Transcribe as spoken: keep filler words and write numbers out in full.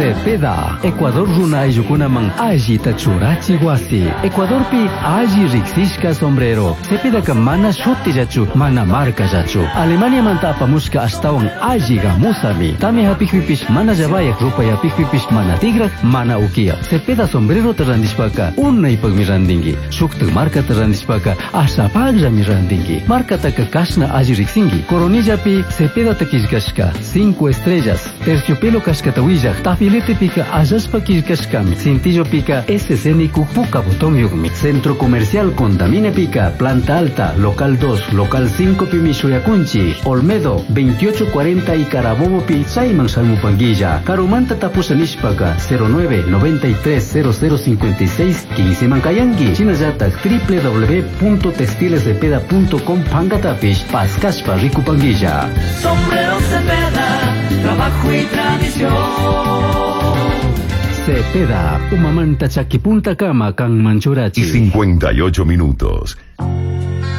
Cepeda, Ecuador runa ayukuna man aji tachurachi wasi. Ecuador pi aji riksishka sombrero. Cepeda ka mana shuti jachu, mana marca jachu. Alemania man tapamushka astawan aji gamusami. Tami hapikwipish mana jabayak rupa yapikwipish mana tigrak, mana ukia. Cepeda sombrero terandishpaka, unay pagmirandingi. Shukta marca terandishpaka, asapag jamirandingi. Marca taka kashna aji riksingi. Coronilla pi Cepeda takishkashka, cinco estrellas. Terciopelo kashkatawilla, tafilete pica ayaspa kishkashkami. Cintillo pica S C N Kupuka botón yugmi. Centro comercial Condamine pica, planta alta, local dos, local cinco Pimishoyakunchi. Olmedo, veintiocho cuarenta y Carabobo pi, Saiman Salmupanguilla. Carumanta tapusanishpaka, cero nueve noventa y tres cero cero cincuenta y seis quince Mankayangi. Chinayatak w w w punto textiles cepeda punto com Pangatapish, Pascashpa Rikupanguilla. Sombrero Cepeda, trabajo y tradición. Cepeda, umamanta chakipunta kama kang manchurachi. Y cincuenta y ocho minutos.